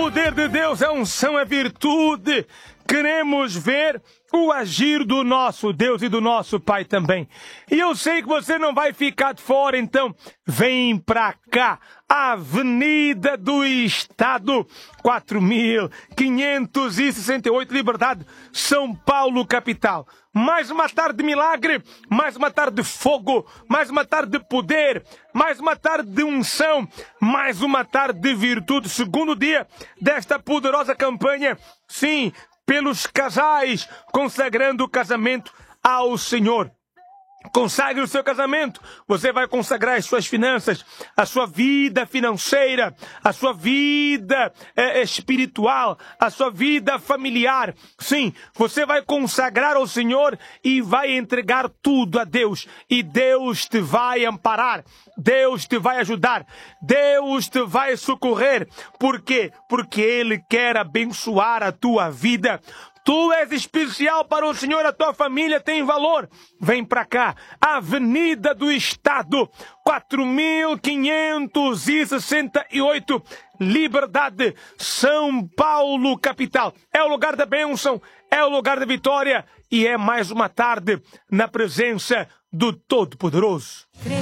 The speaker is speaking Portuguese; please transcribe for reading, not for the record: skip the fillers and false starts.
poder de Deus, a unção é virtude. Queremos ver o agir do nosso Deus e do nosso Pai também. E eu sei que você não vai ficar de fora, então vem pra cá. Avenida do Estado, 4.568, Liberdade, São Paulo, capital. Mais uma tarde de milagre, mais uma tarde de fogo, mais uma tarde de poder, mais uma tarde de unção, mais uma tarde de virtude. Segundo dia desta poderosa campanha, sim, pelos casais, consagrando o casamento ao Senhor. Consagre o seu casamento. Você vai consagrar as suas finanças, a sua vida financeira, a sua vida espiritual, a sua vida familiar. Sim, você vai consagrar ao Senhor e vai entregar tudo a Deus. E Deus te vai amparar. Deus te vai ajudar. Deus te vai socorrer. Por quê? Porque Ele quer abençoar a tua vida. Tu és especial para o Senhor, a tua família tem valor. Vem para cá, Avenida do Estado, 4.568, Liberdade, São Paulo, capital. É o lugar da bênção, é o lugar da vitória e é mais uma tarde na presença do Todo-Poderoso.